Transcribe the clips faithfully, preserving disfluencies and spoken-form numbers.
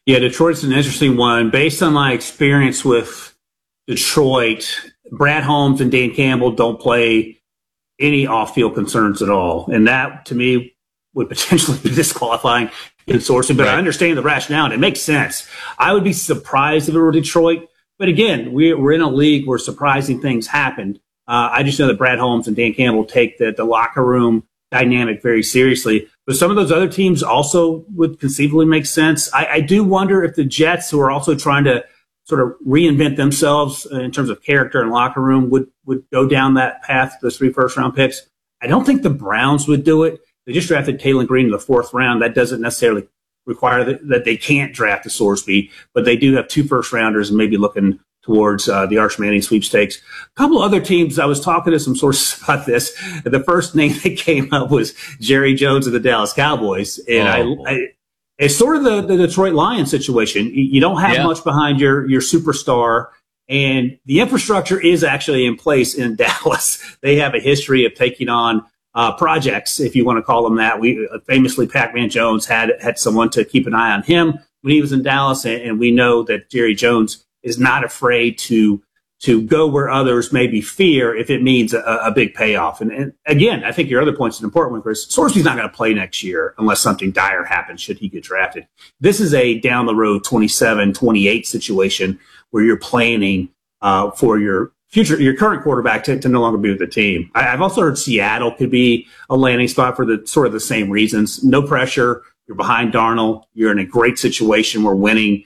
Yeah, Detroit's an interesting one. Based on my experience with Detroit, Brad Holmes and Dan Campbell don't play any off-field concerns at all. And that, to me, would potentially be disqualifying in sourcing. But right. I understand the rationale, and it makes sense. I would be surprised if it were Detroit. But again, we're in a league where surprising things happen. Uh, I just know that Brad Holmes and Dan Campbell take the, the locker room dynamic very seriously. But some of those other teams also would conceivably make sense. I, I do wonder if the Jets, who are also trying to sort of reinvent themselves in terms of character and locker room, would, would go down that path, those three first-round picks. I don't think the Browns would do it. They just drafted Taylor Green in the fourth round. That doesn't necessarily require that, that they can't draft a Sorsby, but they do have two first-rounders and maybe looking towards uh, the Arch Manning sweepstakes. A couple other teams, I was talking to some sources about this. The first name that came up was Jerry Jones of the Dallas Cowboys. And oh. I, I, it's sort of the, the Detroit Lions situation. You, you don't have yeah. much behind your, your superstar, and the infrastructure is actually in place in Dallas. They have a history of taking on uh, projects, if you want to call them that. We uh, famously, Pac-Man Jones had, had someone to keep an eye on him when he was in Dallas, and, and we know that Jerry Jones is not afraid to to go where others maybe fear if it means a, a big payoff. And, and again, I think your other point is an important one, Chris. Sorsby's not going to play next year unless something dire happens should he get drafted. This is a down the road twenty-seven, twenty-eight situation where you're planning uh, for your future, your current quarterback to, to no longer be with the team. I, I've also heard Seattle could be a landing spot for the sort of the same reasons. No pressure. You're behind Darnold. You're in a great situation where winning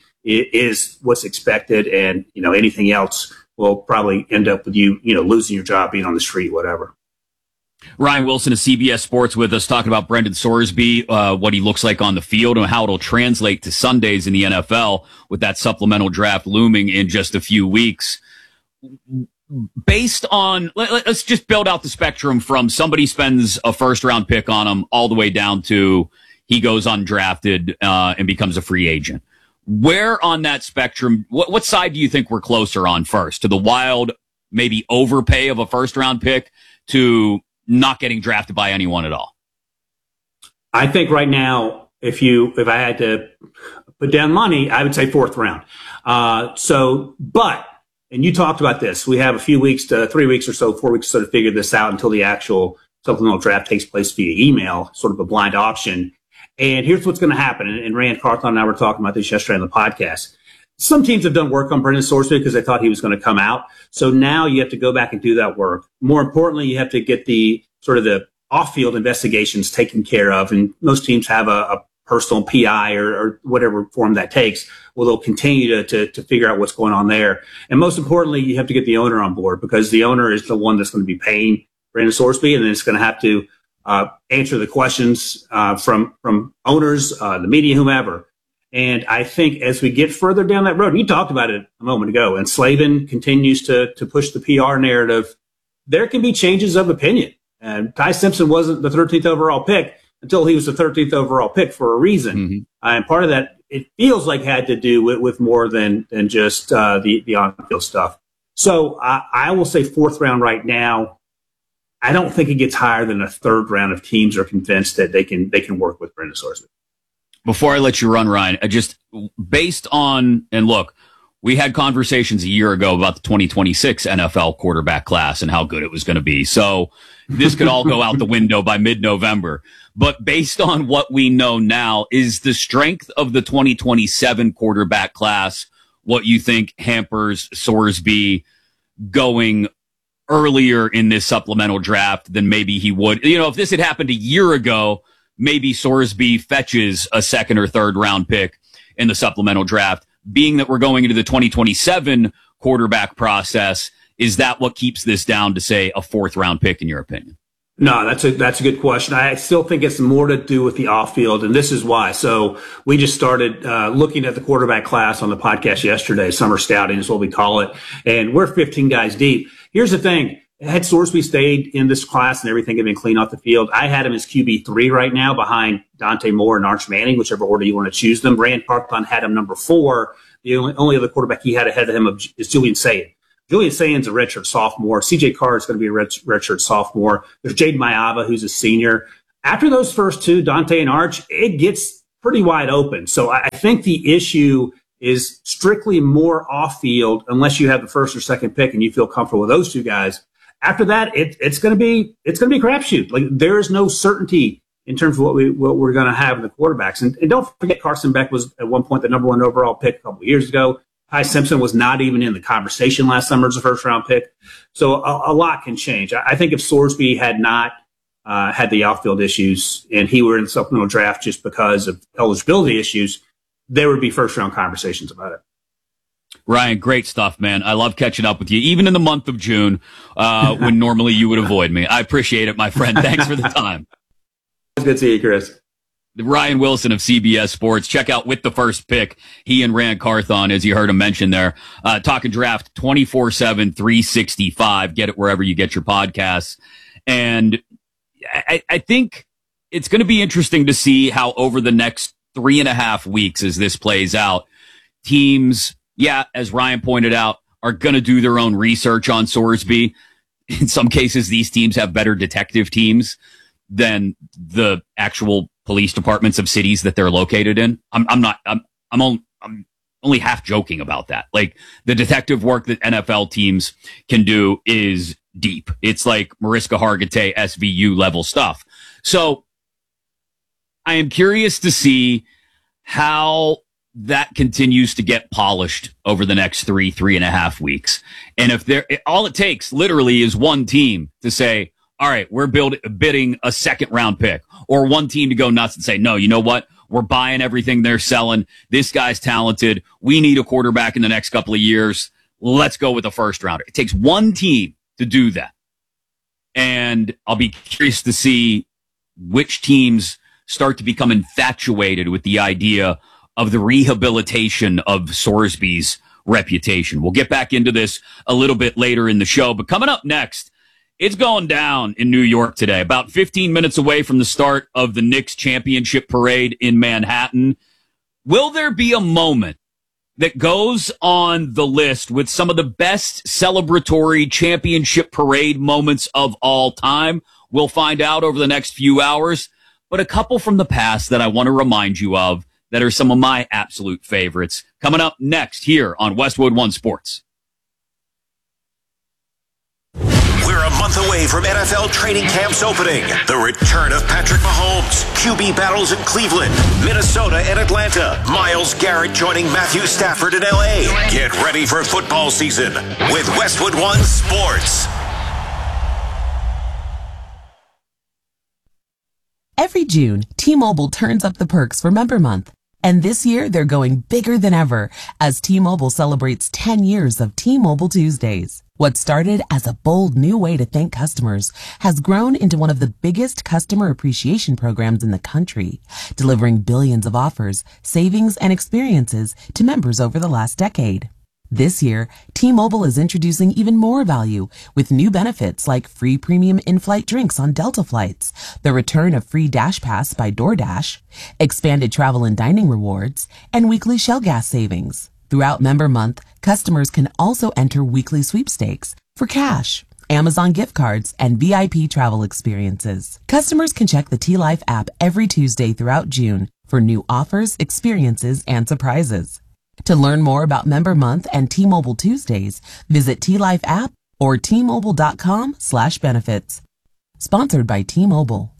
is what's expected, and you know anything else will probably end up with you, you know, losing your job, being on the street, whatever. Ryan Wilson of C B S Sports with us, talking about Brendan Sorsby, uh, what he looks like on the field, and how it'll translate to Sundays in the N F L with that supplemental draft looming in just a few weeks. Based on, let, let's just build out the spectrum from somebody spends a first round pick on him all the way down to he goes undrafted uh, and becomes a free agent. Where on that spectrum, what, what side do you think we're closer on first? To the wild, maybe overpay of a first round pick, to not getting drafted by anyone at all? I think right now, if you, if I had to put down money, I would say fourth round. Uh, so, but, and you talked about this, we have a few weeks to three weeks or so, four weeks or so to figure this out until the actual supplemental draft takes place via email, sort of a blind auction. And here's what's going to happen. And Rand Carthon and I were talking about this yesterday on the podcast. Some teams have done work on Brendan Sorsby because they thought he was going to come out. So now you have to go back and do that work. More importantly, you have to get the sort of the off-field investigations taken care of. And most teams have a, a personal P I or, or whatever form that takes. Well, they'll continue to, to, to figure out what's going on there. And most importantly, you have to get the owner on board, because the owner is the one that's going to be paying Brendan Sorsby, and then it's going to have to Uh, answer the questions uh, from from owners, uh, the media, whomever. And I think as we get further down that road, and you talked about it a moment ago, and Slavin continues to to push the P R narrative, there can be changes of opinion. And Ty Simpson wasn't the thirteenth overall pick until he was the thirteenth overall pick for a reason. Mm-hmm. Uh, and part of that, it feels like, had to do with, with more than than just uh, the, the on-field stuff. So I, I will say fourth round right now. I don't think it gets higher than a third round if teams are convinced that they can they can work with Brendan Sorsby. Before I let you run, Ryan, I just based on, and look, we had conversations a year ago about the twenty twenty-six N F L quarterback class and how good it was going to be. So this could all go out the window by mid-November. But based on what we know now, is the strength of the twenty twenty-seven quarterback class what you think hampers Sorsby going earlier in this supplemental draft than maybe he would? You know, if this had happened a year ago, maybe Sorsby fetches a second or third round pick in the supplemental draft. Being that we're going into the twenty twenty-seven quarterback process, is that what keeps this down to, say, a fourth round pick, in your opinion? No, that's a that's a good question. I still think it's more to do with the off field, and this is why. So we just started uh, looking at the quarterback class on the podcast yesterday. Summer scouting is what we call it, and we're fifteen guys deep. Here's the thing: had Sorsby stayed in this class and everything had been clean off the field, I had him as Q B three right now, behind Dante Moore and Arch Manning, whichever order you want to choose them. Rand Carthon had him number four. The only, only other quarterback he had ahead of him is Julian Sayin. Julian Sayin's a redshirt sophomore. C J Carr is going to be a red, redshirt sophomore. There's Jaden Mayava, who's a senior. After those first two, Dante and Arch, it gets pretty wide open. So I think the issue is strictly more off field unless you have the first or second pick and you feel comfortable with those two guys. After that, it, it's going to be it's going to be a crapshoot. Like there is no certainty in terms of what we what we're going to have in the quarterbacks. And, and don't forget, Carson Beck was at one point the number one overall pick a couple of years ago. Ty Simpson was not even in the conversation last summer as a first round pick. So a, a lot can change. I, I think if Sorsby had not uh, had the outfield issues and he were in the supplemental draft just because of eligibility issues, there would be first round conversations about it. Ryan, great stuff, man. I love catching up with you, even in the month of June, uh, when normally you would avoid me. I appreciate it, my friend. Thanks for the time. It's good to see you, Chris. Ryan Wilson of C B S Sports. Check out With the First Pick. He and Rand Carthon, as you heard him mention there, uh, talking draft twenty-four seven, three sixty-five. Get it wherever you get your podcasts. And I, I think it's going to be interesting to see how over the next three and a half weeks as this plays out, teams, yeah, as Ryan pointed out, are going to do their own research on Sorsby. In some cases, these teams have better detective teams than the actual police departments of cities that they're located in. I'm, I'm not, I'm, I'm, only, I'm only half joking about that. Like the detective work that N F L teams can do is deep. It's like Mariska Hargitay S V U level stuff. So I am curious to see how that continues to get polished over the next three, three and a half weeks. And if there, all it takes literally is one team to say, all right, we're build, bidding a second round pick, or one team to go nuts and say, no, you know what? We're buying everything they're selling. This guy's talented. We need a quarterback in the next couple of years. Let's go with a first rounder. It takes one team to do that. And I'll be curious to see which teams start to become infatuated with the idea of the rehabilitation of Sorsby's reputation. We'll get back into this a little bit later in the show, but coming up next, it's going down in New York today, about fifteen minutes away from the start of the Knicks championship parade in Manhattan. Will there be a moment that goes on the list with some of the best celebratory championship parade moments of all time? We'll find out over the next few hours. But a couple from the past that I want to remind you of that are some of my absolute favorites. Coming up next here on Westwood One Sports. We're a month away from N F L training camps opening. The return of Patrick Mahomes, Q B battles in Cleveland, Minnesota, and Atlanta. Myles Garrett joining Matthew Stafford in L A. Get ready for football season with Westwood One Sports. Every June, T-Mobile turns up the perks for Member Month. And this year, they're going bigger than ever as T-Mobile celebrates ten years of T-Mobile Tuesdays. What started as a bold new way to thank customers has grown into one of the biggest customer appreciation programs in the country, delivering billions of offers, savings, and experiences to members over the last decade. This year, T-Mobile is introducing even more value with new benefits like free premium in-flight drinks on Delta flights, the return of free Dash Pass by DoorDash, expanded travel and dining rewards, and weekly Shell gas savings. Throughout Member Month, customers can also enter weekly sweepstakes for cash, Amazon gift cards, and V I P travel experiences. Customers can check the T-Life app every Tuesday throughout June for new offers, experiences, and surprises. To learn more about Member Month and T-Mobile Tuesdays, visit T-Life app or T-Mobile.com slash benefits. Sponsored by T-Mobile.